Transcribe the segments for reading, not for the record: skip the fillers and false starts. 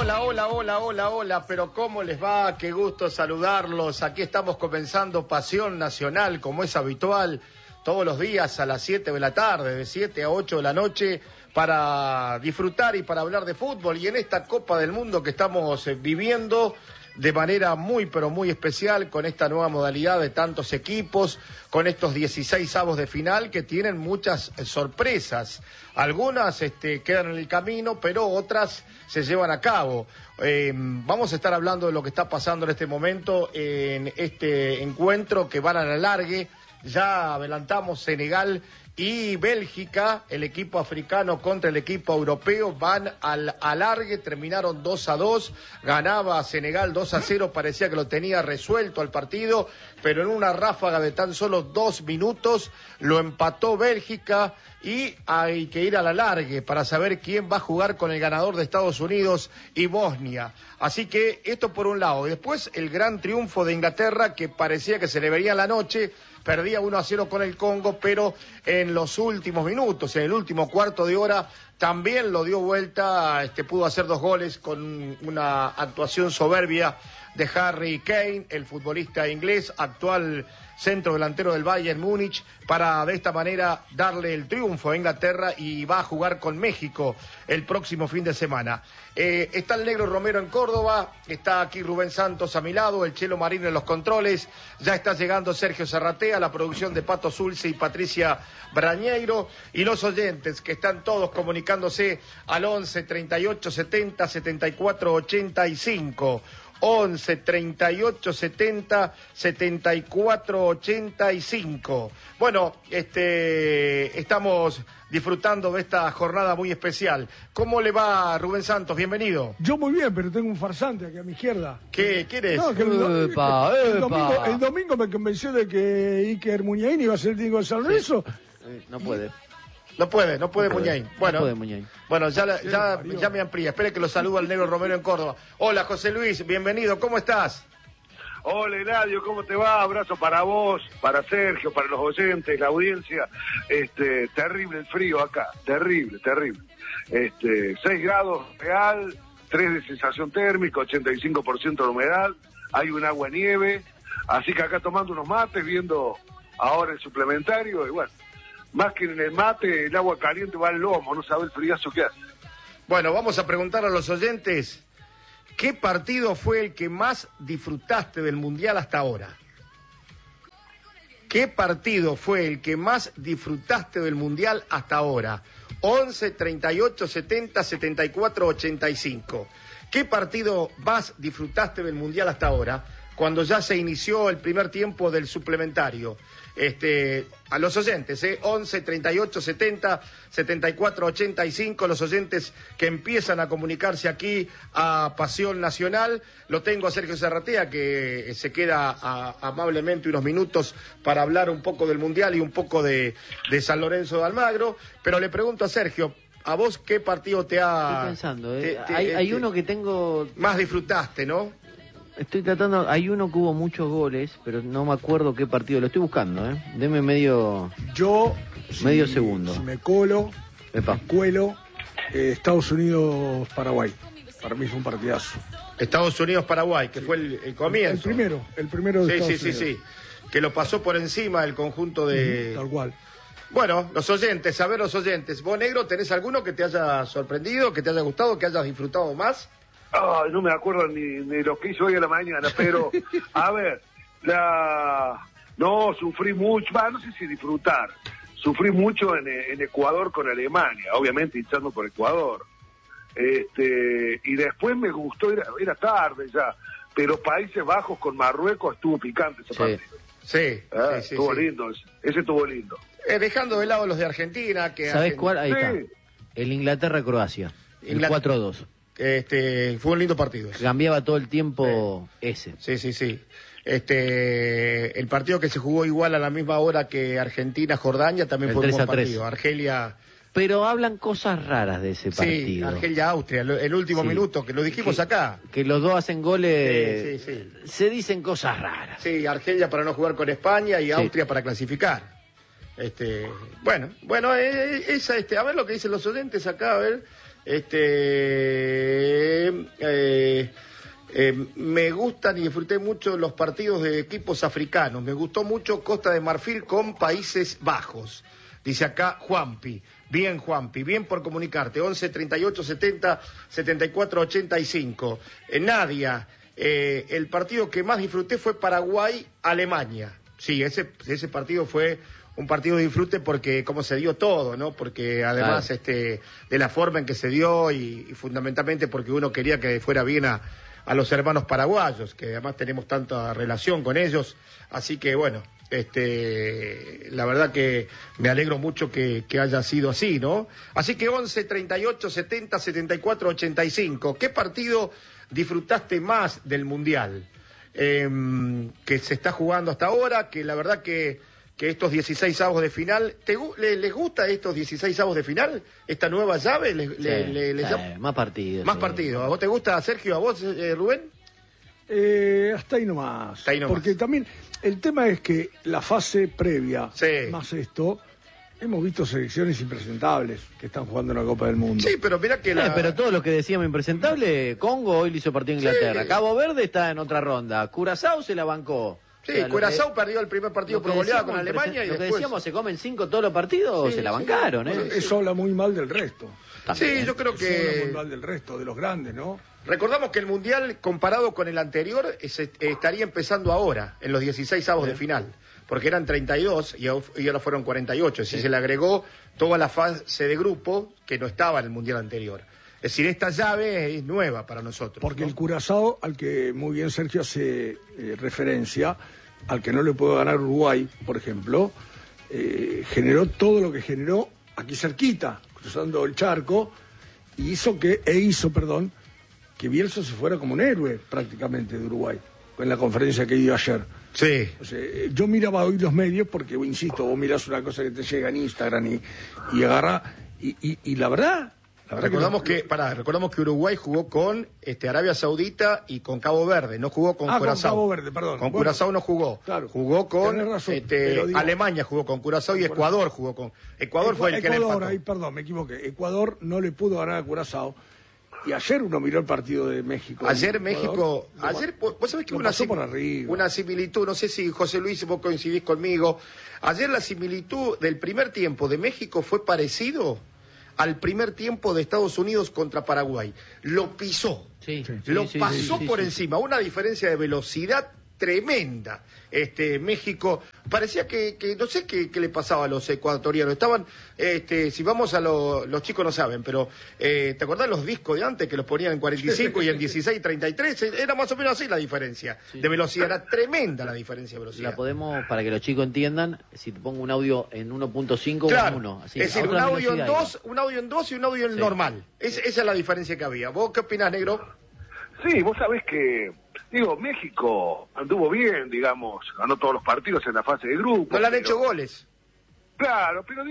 Hola, pero ¿cómo les va? Qué gusto saludarlos. Aquí estamos comenzando Pasión Nacional, como es habitual, todos los días a las 7 de la tarde, de 7 a 8 de la noche, para disfrutar y para hablar de fútbol. Y en esta Copa del Mundo que estamos viviendo de manera muy, pero muy especial, con esta nueva modalidad de tantos equipos, con estos 16avos de final que tienen muchas sorpresas. Algunas quedan en el camino, pero otras se llevan a cabo. Vamos a estar hablando de lo que está pasando en este momento en este encuentro que van a la alargue. Ya adelantamos Senegal y Bélgica, el equipo africano contra el equipo europeo, van al alargue, terminaron 2-2, ganaba Senegal 2-0, parecía que lo tenía resuelto al partido, pero en una ráfaga de tan solo 2 minutos lo empató Bélgica y hay que ir al alargue para saber quién va a jugar con el ganador de Estados Unidos y Bosnia. Así que esto por un lado. Y después el gran triunfo de Inglaterra, que parecía que se le vería la noche. Perdía 1-0 con el Congo, pero en los últimos minutos, en el último cuarto de hora, también lo dio vuelta, pudo hacer 2 goles con una actuación soberbia de Harry Kane, el futbolista inglés, actual centro delantero del Bayern Múnich, para de esta manera darle el triunfo a Inglaterra, y va a jugar con México el próximo fin de semana. Está el Negro Romero en Córdoba, está aquí Rubén Santos a mi lado, el Chelo Marín en los controles, ya está llegando Sergio Zarratea, la producción de Pato Zulce y Patricia Brañeiro, y los oyentes que están todos comunicándose al 11 38 70 74 85. 11 38 70 74 85. Bueno, estamos disfrutando de esta jornada muy especial. ¿Cómo le va, Rubén Santos? Bienvenido. Yo muy bien, pero tengo un farsante aquí a mi izquierda. ¿Qué eres? No, que el domingo me convenció de que Iker Muniain iba a ser el técnico de San Lorenzo. No puede. No puede Muñain. Bueno, no puede Muñain. Bueno, ya me amplía. Espere que lo saludo al Negro Romero en Córdoba. Hola, José Luis, bienvenido. ¿Cómo estás? Hola, Eladio, ¿cómo te va? Abrazo para vos, para Sergio, para los oyentes, la audiencia. Terrible el frío acá, terrible. 6 grados real, 3 de sensación térmica, 85% de humedad, hay un agua nieve, así que acá tomando unos mates, viendo ahora el suplementario, y bueno, más que en el mate, el agua caliente va al lomo, no sabe el friazo que hace. Bueno, vamos a preguntar a los oyentes, ¿qué partido fue el que más disfrutaste del Mundial hasta ahora? ¿Qué partido fue el que más disfrutaste del Mundial hasta ahora? 11 38 70 74 85. ¿Qué partido más disfrutaste del Mundial hasta ahora? Cuando ya se inició el primer tiempo del suplementario. A los oyentes, 11 38 70 74 85, los oyentes que empiezan a comunicarse aquí a Pasión Nacional. Lo tengo a Sergio Zarratea, que se queda amablemente unos minutos para hablar un poco del Mundial y un poco de San Lorenzo de Almagro, pero le pregunto a Sergio, ¿a vos qué partido te ha... Estoy pensando, hay uno que tengo... Más disfrutaste, ¿no? Estoy tratando, hay uno que hubo muchos goles, pero no me acuerdo qué partido, lo estoy buscando, Deme medio segundo. Si me cuelo, Estados Unidos-Paraguay. Para mí fue un partidazo. Estados Unidos-Paraguay, que fue el comienzo. El primero de Estados Unidos. Sí. Que lo pasó por encima del conjunto de... Tal cual. Bueno, los oyentes, a ver los oyentes. ¿Vos, Negro, tenés alguno que te haya sorprendido, que te haya gustado, que hayas disfrutado más? No me acuerdo ni lo que hizo hoy a la mañana, pero, a ver, sufrí mucho, no sé si disfrutar, sufrí mucho en Ecuador con Alemania, obviamente hinchando por Ecuador, y después me gustó, era tarde ya, pero Países Bajos con Marruecos estuvo picante ese partido. Sí. Estuvo lindo, ese estuvo lindo. Dejando de lado los de Argentina, que... ¿Sabés cuál? Ahí está, el Inglaterra-Croacia, el 4-2. Fue un lindo partido. Cambiaba todo el tiempo ese. Sí. El partido que se jugó igual a la misma hora que Argentina-Jordania también fue un buen partido. Argelia... Pero hablan cosas raras de ese partido. Sí, Argelia-Austria, el último minuto, que lo dijimos acá. Que los dos hacen goles, se dicen cosas raras. Sí, Argelia para no jugar con España y Austria para clasificar. Bueno, a ver lo que dicen los oyentes acá, a ver. Me gustan y disfruté mucho los partidos de equipos africanos. Me gustó mucho Costa de Marfil con Países Bajos. Dice acá Juanpi. Bien, Juanpi, bien por comunicarte. 11 38 70 74 85. Nadia, el partido que más disfruté fue Paraguay-Alemania. Sí, ese partido fue un partido de disfrute porque como se dio todo, ¿no? Porque además de la forma en que se dio y fundamentalmente porque uno quería que fuera bien a los hermanos paraguayos, que además tenemos tanta relación con ellos. Así que bueno, la verdad que me alegro mucho que haya sido así, ¿no? Así que 11 38 70 74 85. ¿Qué partido disfrutaste más del Mundial? Que se está jugando hasta ahora, que la verdad que estos 16avos de final, ¿les gusta estos 16avos de final? ¿Esta nueva llave? Más partidos. Más partidos. ¿A vos te gusta, Sergio? ¿A vos, Rubén? Hasta ahí nomás. Porque también el tema es que la fase previa, más esto, hemos visto selecciones impresentables que están jugando en la Copa del Mundo. Sí, pero mira que pero todo lo que decíamos impresentable, Congo hoy le hizo partido a Inglaterra. Cabo Verde está en otra ronda. Curazao se la bancó. Sí, Curazao perdió el primer partido por goleada con Alemania y lo después... que decíamos, se comen 5 todos los partidos, se la bancaron, ¿eh? Eso habla muy mal del resto. También. Sí, yo creo que... Eso habla muy mal del resto, de los grandes, ¿no? Recordamos que el Mundial, comparado con el anterior, estaría empezando ahora, en los 16avos de final, porque eran 32 y ahora fueron 48, si se le agregó toda la fase de grupo que no estaba en el Mundial anterior. Es decir, esta llave es nueva para nosotros. Porque el Curazao, al que muy bien Sergio hace referencia, al que no le pudo ganar Uruguay, por ejemplo, generó todo lo que generó aquí cerquita, cruzando el charco, y hizo que Bielsa se fuera como un héroe prácticamente de Uruguay, en la conferencia que dio ayer. Sí. O sea, yo miraba hoy los medios porque, insisto, vos mirás una cosa que te llega en Instagram y agarra, y la verdad... Recordamos que Uruguay jugó con Arabia Saudita y con Cabo Verde, no jugó con Curazao. Con Cabo Verde, perdón. Con Curazao no jugó. Claro, jugó con Alemania jugó con Curazao y Ecuador jugó con... Ecuador fue el que le empató. Perdón, me equivoqué. Ecuador no le pudo ganar a Curazao. Y ayer uno miró el partido de México. Ayer México... Ayer, vos sabés que una similitud, no sé si José Luis vos coincidís conmigo. Ayer la similitud del primer tiempo de México fue parecido al primer tiempo de Estados Unidos contra Paraguay. Lo pisó, lo pasó por encima, una diferencia de velocidad tremenda. México, parecía que no sé qué le pasaba a los ecuatorianos. Estaban, si vamos a los chicos no saben, pero ¿te acordás los discos de antes que los ponían en 45 y en 16, 33? Era más o menos así la diferencia de velocidad, era tremenda la diferencia de velocidad. La podemos, para que los chicos entiendan, si te pongo un audio en 1.5 claro, o en 1. Así, es decir, un audio en 2 y un audio en normal. Esa es la diferencia que había. ¿Vos qué opinás, negro? Sí, vos sabés que, México anduvo bien, digamos, ganó todos los partidos en la fase de grupo. No le han hecho goles. Claro, pero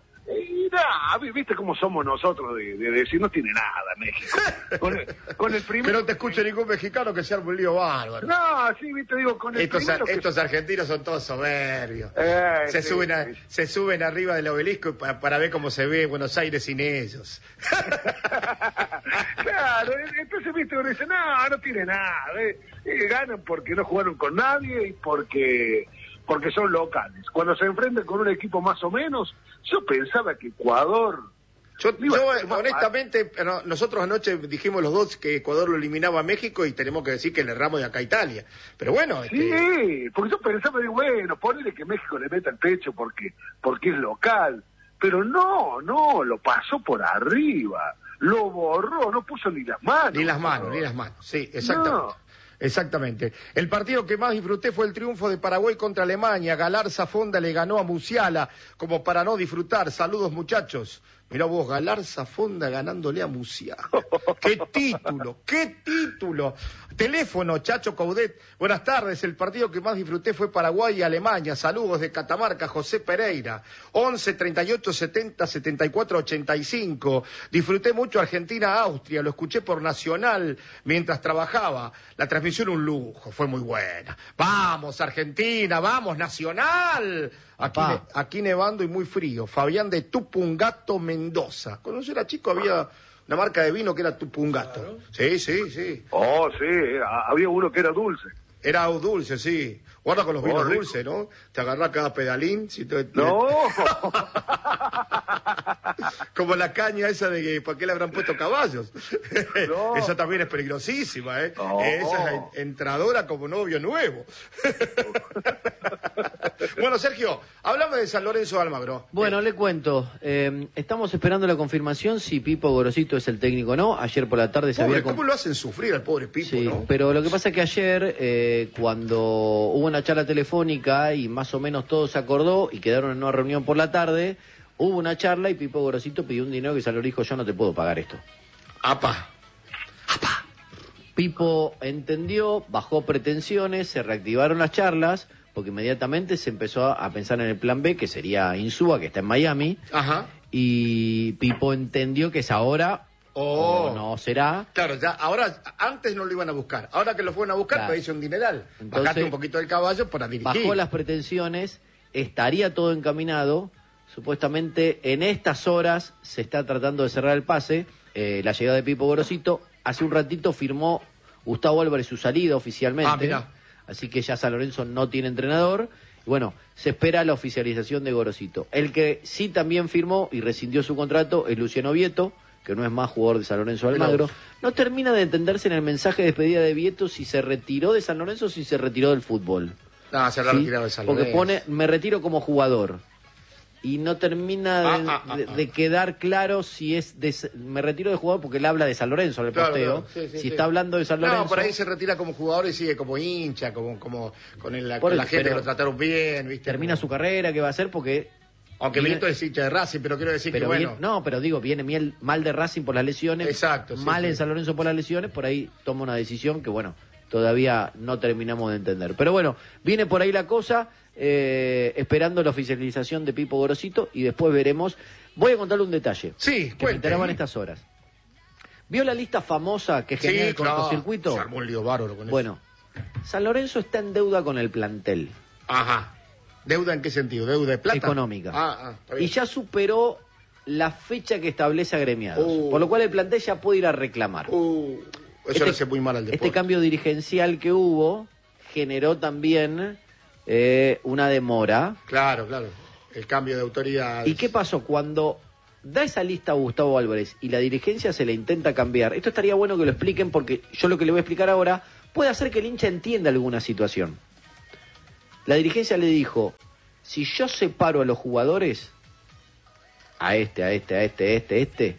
viste cómo somos nosotros de decir no tiene nada México. Con el primero... Que no te escuche ningún mexicano que sea un lío bárbaro. No, sí, viste, con el estos argentinos son todos soberbios. Se suben arriba del obelisco para ver cómo se ve Buenos Aires sin ellos. Claro, entonces viste, uno dice, no tiene nada. Ganan porque no jugaron con nadie y porque son locales. Cuando se enfrentan con un equipo más o menos, yo pensaba que Ecuador... Yo honestamente, nosotros anoche dijimos los dos que Ecuador lo eliminaba a México y tenemos que decir que le erramos de acá a Italia. Pero bueno... Sí, porque yo pensaba, ponele que México le meta el pecho porque es local. Pero no, lo pasó por arriba. Lo borró, no puso ni las manos. Ni las manos, sí, exactamente. No. Exactamente. El partido que más disfruté fue el triunfo de Paraguay contra Alemania. Galarza Fonda le ganó a Musiala, como para no disfrutar. Saludos, muchachos. Mirá vos, Galarza Fonda ganándole a Musiala. ¡Qué título! ¡Qué título! Teléfono, Chacho Caudet. Buenas tardes. El partido que más disfruté fue Paraguay y Alemania. Saludos de Catamarca, José Pereira. 11 38 70 74 85. Disfruté mucho Argentina-Austria. Lo escuché por Nacional mientras trabajaba. La transmisión un lujo, fue muy buena. ¡Vamos, Argentina! ¡Vamos, Nacional! Aquí nevando y muy frío. Fabián de Tupungato, Mendoza. Cuando yo era chico había una marca de vino que era Tupungato. Claro. Sí. Oh, sí, había uno que era dulce. Era dulce, sí. Guarda con los vinos dulces, ¿no? Te agarrás cada pedalín. ¡No! Como la caña esa de que, ¿para qué le habrán puesto caballos? No. Esa también es peligrosísima, ¿eh? No. Esa es entradora como novio nuevo. Bueno, Sergio, hablame de San Lorenzo de Almagro. Bueno, le cuento. Estamos esperando la confirmación si Pipo Gorosito es el técnico o no. Ayer por la tarde se había... ¿Cómo lo hacen sufrir al pobre Pipo, sí, no? Pero lo que pasa es que ayer, cuando hubo una charla telefónica y más o menos todo se acordó y quedaron en una reunión por la tarde, hubo una charla y Pipo Gorosito pidió un dinero que San Lorenzo dijo: yo no te puedo pagar esto. ¡Apa! Pipo entendió, bajó pretensiones, se reactivaron las charlas, porque inmediatamente se empezó a pensar en el plan B, que sería Insúa, que está en Miami. Ajá. Y Pipo entendió que es ahora o no será. Claro, ya ahora, antes no lo iban a buscar. Ahora que lo fueron a buscar, claro, pediste un dineral. Entonces, bajaste un poquito del caballo para dirigir. Bajó las pretensiones, estaría todo encaminado. Supuestamente en estas horas se está tratando de cerrar el pase. La llegada de Pipo Gorosito. Hace un ratito firmó Gustavo Álvarez su salida oficialmente. Mirá. Así que ya San Lorenzo no tiene entrenador. Y bueno, se espera la oficialización de Gorosito. El que sí también firmó y rescindió su contrato es Luciano Vieto, que no es más jugador de San Lorenzo de Almagro. No termina de entenderse en el mensaje de despedida de Vieto si se retiró de San Lorenzo o si se retiró del fútbol. No, se ha retirado de San Lorenzo. Porque pone, me retiro como jugador. Y no termina de quedar claro si es me retiro de jugador, porque él habla de San Lorenzo en el posteo. Sí, si está hablando de San Lorenzo. No, por ahí se retira como jugador y sigue como hincha, como con la gente que lo trataron bien, ¿viste? Termina su carrera, ¿qué va a hacer? Porque aunque Vieto es hincha de Racing, pero quiero decir que bueno. Pero digo, viene mal de Racing por las lesiones. Exacto. Mal en San Lorenzo por las lesiones, por ahí toma una decisión que, bueno, todavía no terminamos de entender. Pero bueno, viene por ahí la cosa, esperando la oficialización de Pipo Gorosito y después veremos. Voy a contarle un detalle. Sí, que me enteraba en estas horas. ¿Vio la lista famosa que genera el cortocircuito? Se armó un lío bárbaro con eso. Bueno, San Lorenzo está en deuda con el plantel. Ajá. ¿Deuda en qué sentido? ¿Deuda de plata? Económica. Y ya superó la fecha que establece agremiados. Por lo cual el plantel ya puede ir a reclamar. Eso le hace muy mal al deporte. Este cambio dirigencial que hubo generó también una demora. Claro. El cambio de autoridad. ¿Y qué pasó? Cuando da esa lista a Gustavo Álvarez y la dirigencia se le intenta cambiar, esto estaría bueno que lo expliquen, porque yo lo que le voy a explicar ahora puede hacer que el hincha entienda alguna situación. La dirigencia le dijo: si yo separo a los jugadores, a este,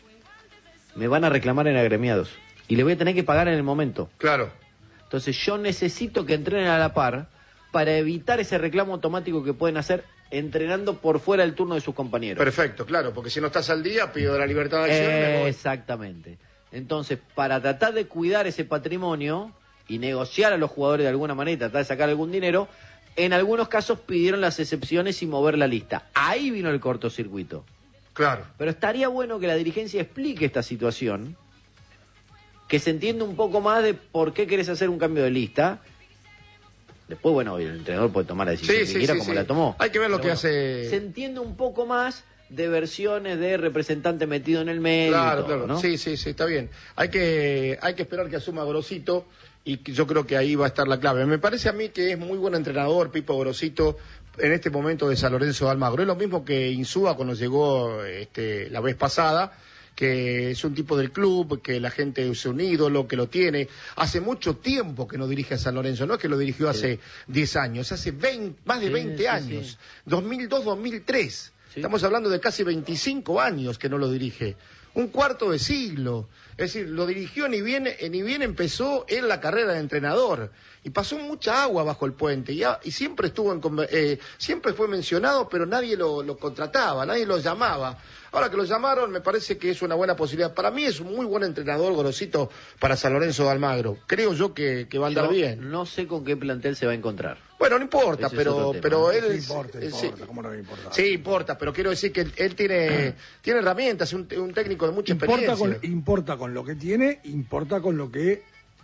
me van a reclamar en agremiados y le voy a tener que pagar en el momento. Claro. Entonces yo necesito que entrenen a la par para evitar ese reclamo automático que pueden hacer entrenando por fuera del turno de sus compañeros. Perfecto, claro, porque si no estás al día, pido la libertad de acción. Exactamente. Entonces, para tratar de cuidar ese patrimonio y negociar a los jugadores de alguna manera y tratar de sacar algún dinero, en algunos casos pidieron las excepciones y mover la lista. Ahí vino el cortocircuito. Claro. Pero estaría bueno que la dirigencia explique esta situación, que se entienda un poco más de por qué querés hacer un cambio de lista. Después, bueno, el entrenador puede tomar la decisión que quiera, como la tomó. Hay que ver lo que hace. Se entiende un poco más de versiones de representante metido en el medio. Claro. ¿no? Sí, está bien. Hay que esperar que asuma Gorosito y yo creo que ahí va a estar la clave. Me parece a mí que es muy buen entrenador Pipo Gorosito en este momento de San Lorenzo de Almagro. Es lo mismo que Insúa cuando llegó la vez pasada, que es un tipo del club, que la gente es un ídolo, que lo tiene. Hace mucho tiempo que no dirige a San Lorenzo, no es que lo dirigió hace 10 años, hace más de 20 años, 2002-2003. Estamos hablando de casi 25 años que no lo dirige. Un cuarto de siglo. Es decir, lo dirigió ni bien empezó en la carrera de entrenador. Y pasó mucha agua bajo el puente. Y siempre siempre fue mencionado, pero nadie lo contrataba, nadie lo llamaba. Ahora que lo llamaron, me parece que es una buena posibilidad. Para mí es un muy buen entrenador, Gorosito, para San Lorenzo de Almagro. Creo yo que va a andar bien. No sé con qué plantel se va a encontrar. Bueno, no importa, pero él... Importa, ¿cómo no me importa? Sí, importa, pero quiero decir que él tiene herramientas, un técnico de mucha experiencia. Importa con lo que tiene, importa con lo que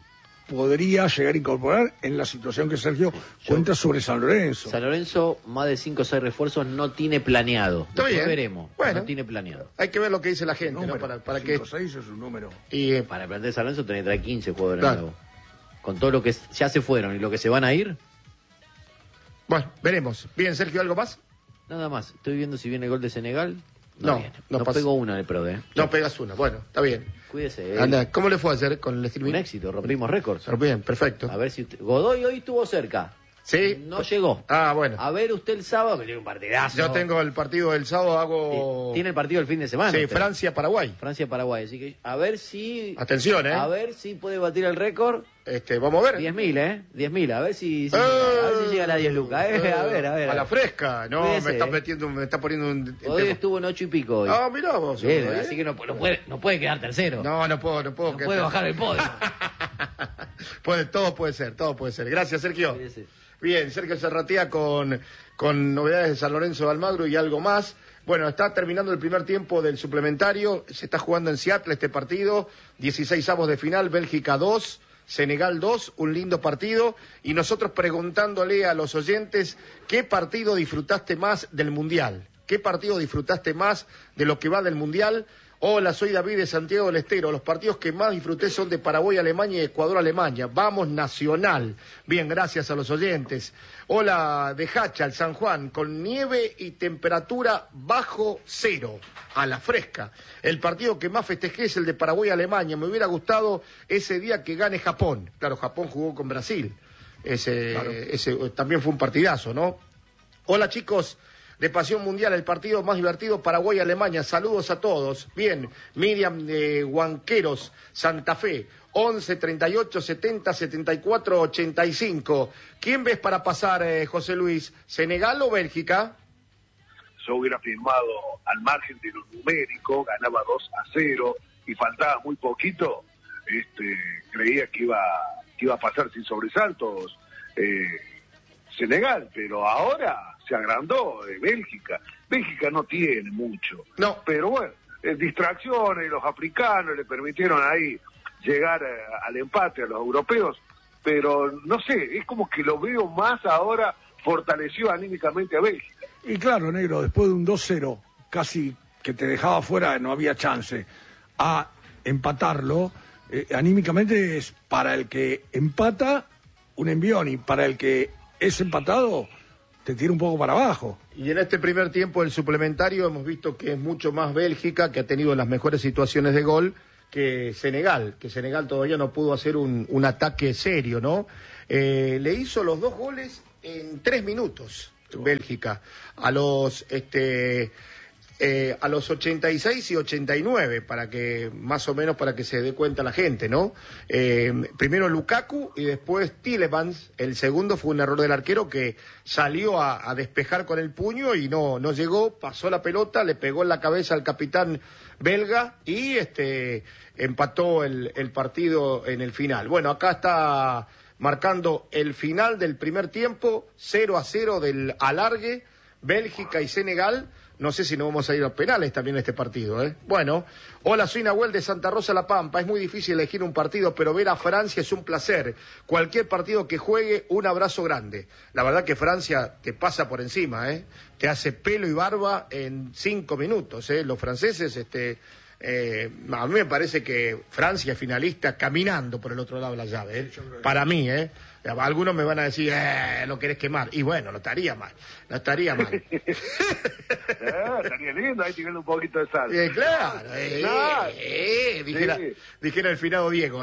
podría llegar a incorporar en la situación que Sergio cuenta sobre San Lorenzo. San Lorenzo, más de 5 o 6 refuerzos no tiene planeado. Está bien. Veremos. Bueno, no tiene planeado. Hay que ver lo que dice la gente, Número, ¿no? Para que... 5-6 es un número. Y, Para el plantel de San Lorenzo tiene que traer 15 jugadores Claro. nuevos. Con todo lo que ya se fueron y lo que se van a ir, bueno, veremos. Bien, Sergio, ¿algo más? nada más. Estoy viendo si viene el gol de Senegal. No, Viene. no No pasa. pegó una en el Pro, No pegas una. Bueno, está bien. Cuídese. Anda, ¿cómo le fue ayer con el streaming? Un éxito, rompimos récords. Bien, perfecto. A ver si Godoy hoy estuvo cerca. Sí. No llegó. Ah, bueno. A ver usted el sábado, que tiene un partidazo. Yo tengo el partido del sábado, hago... Tiene el partido el fin de semana. Sí, usted. Francia-Paraguay. Francia-Paraguay. Así que a ver si... Atención, ¿eh? A ver si puede batir el récord. Vamos a ver. 10.000, ¿eh? 10.000. A ver si llega, a ver si llega a la 10 lucas. A ver. A la fresca. No, Cuídese, me está poniendo un... Hoy estuvo en 8 y pico. Hoy. Ah, mirá vos. Bien, ¿eh? así que no puede quedar tercero. No puedo. No puede bajar el podio. Todo puede ser. Gracias, Sergio. Cuídese. Bien, Sergio Serratea con novedades de San Lorenzo de Almagro y algo más. Bueno, está terminando el primer tiempo del suplementario. Se está jugando en Seattle este partido. 16avos de final, Bélgica 2, Senegal 2. Un lindo partido. Y nosotros preguntándole a los oyentes, ¿qué partido disfrutaste más del Mundial? ¿Qué partido disfrutaste más de lo que va del Mundial? Hola, soy David de Santiago del Estero. Los partidos que más disfruté son de Paraguay, Alemania y Ecuador, Alemania. Vamos, Nacional. Bien, gracias a los oyentes. Hola, de Hachal, San Juan, con nieve y temperatura bajo cero, a la fresca. El partido que más festejé es el de Paraguay, Alemania. Me hubiera gustado ese día que gane Japón. Claro, Japón jugó con Brasil. Ese también fue un partidazo, ¿no? Hola, chicos. De Pasión Mundial, el partido más divertido, Paraguay-Alemania. Saludos a todos. Bien, Miriam de Huanqueros, Santa Fe, 11 38 70 74 85. ¿Quién ves para pasar, José Luis? ¿Senegal o Bélgica? Yo hubiera firmado al margen de lo numérico, ganaba 2-0 y faltaba muy poquito. Creía que iba a pasar sin sobresaltos Senegal, pero ahora se agrandó Bélgica. Bélgica no tiene mucho. No. Pero bueno, distracciones, los africanos le permitieron ahí llegar al empate a los europeos, pero no sé, es como que lo veo más ahora fortaleció anímicamente a Bélgica. Y claro, negro, después de un 2-0, casi que te dejaba fuera, no había chance, a empatarlo, anímicamente es para el que empata un envión y para el que es empatado te tira un poco para abajo. Y en este primer tiempo del suplementario hemos visto que es mucho más Bélgica, que ha tenido las mejores situaciones de gol, que Senegal todavía no pudo hacer un ataque serio, ¿no? Le hizo los 2 goles en 3 minutos, Bélgica, a los 86 y 89, para que más o menos para que se dé cuenta la gente, ¿no? Primero Lukaku y después Tielemans. El segundo fue un error del arquero que salió a despejar con el puño y no llegó, pasó la pelota, le pegó en la cabeza al capitán belga y empató el partido en el final. Bueno, acá está marcando el final del primer tiempo, 0-0 del alargue, Bélgica y Senegal. No sé si nos vamos a ir a penales también en este partido, ¿eh? Bueno, hola, soy Nahuel de Santa Rosa La Pampa. Es muy difícil elegir un partido, pero ver a Francia es un placer. Cualquier partido que juegue, un abrazo grande. La verdad que Francia te pasa por encima, ¿eh? Te hace pelo y barba en 5 minutos, ¿eh? Los franceses, a mí me parece que Francia es finalista caminando por el otro lado de la llave, ¿eh? Para mí, ¿eh? Algunos me van a decir, lo querés quemar. Y bueno, no estaría mal. Estaría lindo ahí tirando un poquito de sal. Claro, dijera el finado Diego.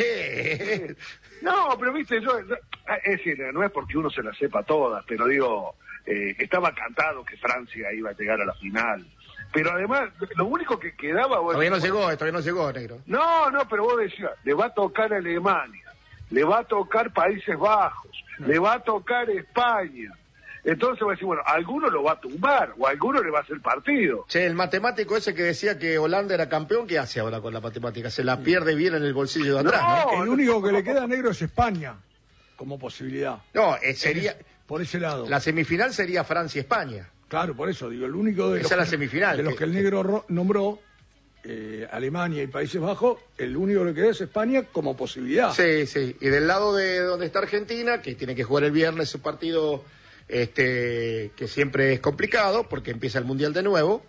No, pero viste, es decir, no es porque uno se la sepa todas, pero digo, estaba cantado que Francia iba a llegar a la final. Pero además, lo único que quedaba... Todavía no llegó, negro. No, pero vos decías, le va a tocar Alemania, le va a tocar Países Bajos, le va a tocar España. Entonces va a decir, bueno, alguno lo va a tumbar o alguno le va a hacer partido. Che, el matemático ese que decía que Holanda era campeón, ¿qué hace ahora con la matemática? Se la pierde bien en el bolsillo de atrás, ¿no? El único que le queda negro es España, como posibilidad. No, sería... Por ese lado. La semifinal sería Francia-España. Claro, por eso digo, el único de esa es la semifinal. De los que el negro nombró Alemania y Países Bajos, el único que queda es España como posibilidad. Sí, sí. Y del lado de donde está Argentina, que tiene que jugar el viernes su partido, que siempre es complicado, porque empieza el Mundial de nuevo.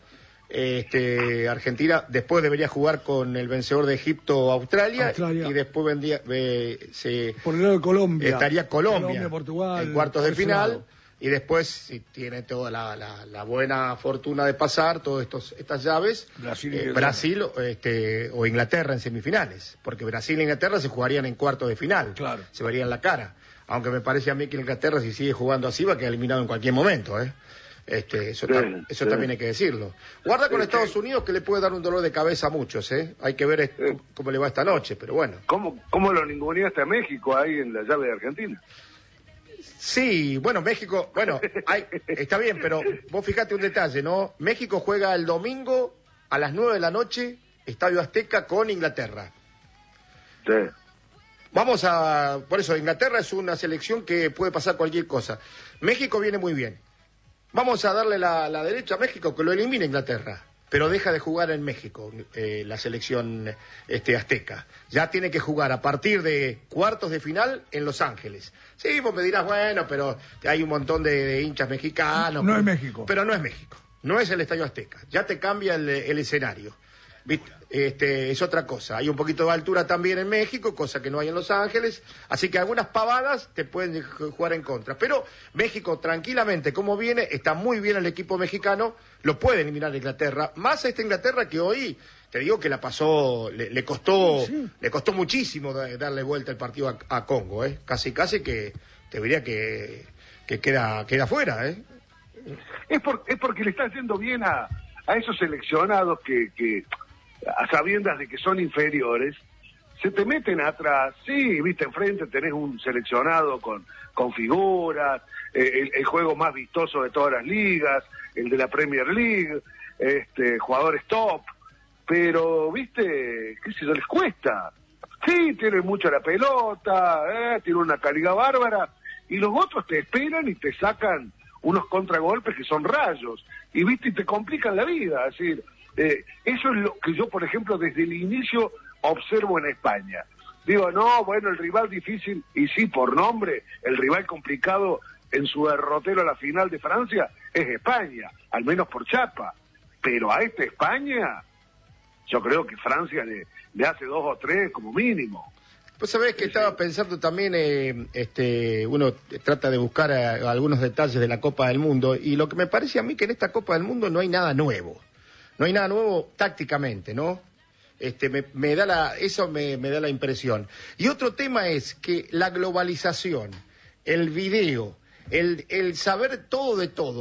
Argentina después debería jugar con el vencedor de Egipto, Australia. Y después por el lado de Colombia. Estaría Colombia, Portugal, en cuartos de final. Y después, si tiene toda la buena fortuna de pasar todas estas llaves, Brasil o Inglaterra en semifinales. Porque Brasil e Inglaterra se jugarían en cuartos de final. Claro. Se verían la cara. Aunque me parece a mí que Inglaterra, si sigue jugando así, va a quedar eliminado en cualquier momento, Eso también hay que decirlo. Guarda con Estados Unidos, que le puede dar un dolor de cabeza a muchos, Hay que ver cómo le va esta noche, pero bueno. ¿Cómo lo ninguneaste a México ahí en la llave de Argentina? Sí, bueno, México, está bien, pero vos fíjate un detalle, ¿no? México juega el domingo a las 9 de la noche, Estadio Azteca, con Inglaterra. Sí. Por eso, Inglaterra es una selección que puede pasar cualquier cosa. México viene muy bien. Vamos a darle la derecha a México, que lo elimine Inglaterra, pero deja de jugar en México la selección azteca. Ya tiene que jugar a partir de cuartos de final en Los Ángeles. Sí, vos me dirás, bueno, pero hay un montón de hinchas mexicanos. No es México. Pero no es México, no es el Estadio Azteca. Ya te cambia el escenario. ¿Viste? Es otra cosa. Hay un poquito de altura también en México, cosa que no hay en Los Ángeles. Así que algunas pavadas te pueden jugar en contra. Pero México, tranquilamente, como viene, está muy bien el equipo mexicano, lo puede eliminar Inglaterra. Más a esta Inglaterra que hoy, te digo que la pasó, le costó muchísimo darle vuelta el partido a Congo, Casi que te diría que queda fuera, Es porque le está haciendo bien a esos seleccionados que a sabiendas de que son inferiores, se te meten atrás. Sí, viste, enfrente tenés un seleccionado con figuras, el juego más vistoso de todas las ligas, el de la Premier League, jugadores top, pero, viste, qué sé yo, les cuesta. Sí, tienen mucho la pelota, tienen una calidad bárbara, y los otros te esperan y te sacan unos contragolpes que son rayos, y viste, y te complican la vida. Es decir, eso es lo que yo, por ejemplo, desde el inicio observo en España. Digo, no, bueno, el rival difícil, y sí, por nombre, el rival complicado en su derrotero a la final de Francia es España, al menos por chapa. Pero a esta España, yo creo que Francia le hace 2 o 3 como mínimo. Pues sabés que estaba pensando también, uno trata de buscar algunos detalles de la Copa del Mundo, y lo que me parece a mí que en esta Copa del Mundo no hay nada nuevo. No hay nada nuevo tácticamente, ¿no? Me da la impresión. Y otro tema es que la globalización, el video, el saber todo de todo,